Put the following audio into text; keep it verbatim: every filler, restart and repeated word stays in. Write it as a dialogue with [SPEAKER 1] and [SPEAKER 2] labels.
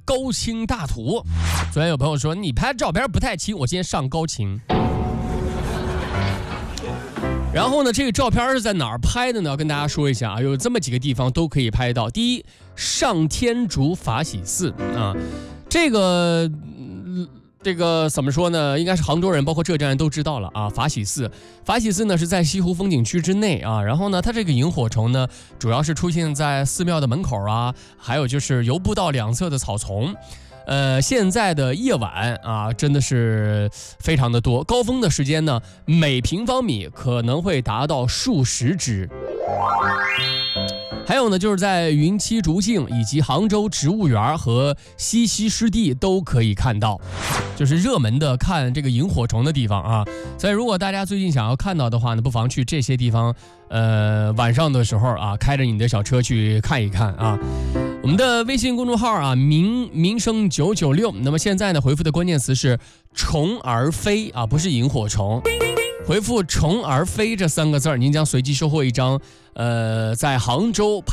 [SPEAKER 1] 高清大图。昨天有朋友说你拍照片不太清，我今天上高清。然后呢，这个照片是在哪儿拍的呢？跟大家说一下啊，有这么几个地方都可以拍到。第一，上天竺法喜寺啊，这个。嗯这个怎么说呢？应该是杭州人，包括浙江人都知道了啊。法喜寺，法喜寺呢是在西湖风景区之内啊。然后呢，它这个萤火虫呢，主要是出现在寺庙的门口啊，还有就是游步道两侧的草丛。呃，现在的夜晚啊，真的是非常的多。高峰的时间呢，每平方米可能会达到数十只。还有呢，就是在云栖竹径以及杭州植物园和西溪湿地都可以看到，就是热门的看这个萤火虫的地方啊。所以如果大家最近想要看到的话呢，不妨去这些地方，呃，晚上的时候啊，开着你的小车去看一看啊。我们的微信公众号啊，民民生九九六，那么现在呢，回复的关键词是虫儿飞啊，不是萤火虫。回复虫儿飞这三个字，您将随机收获一张呃在杭州